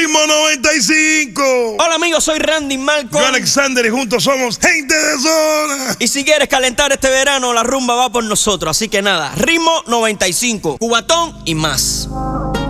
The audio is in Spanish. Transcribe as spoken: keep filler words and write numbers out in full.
Ritmo noventa y cinco. Hola amigos, soy Randy Malcolm. Yo Alexander y juntos somos Gente de Zona. Y si quieres calentar este verano, la rumba va por nosotros. Así que nada, Ritmo noventa y cinco, Cubatón y más.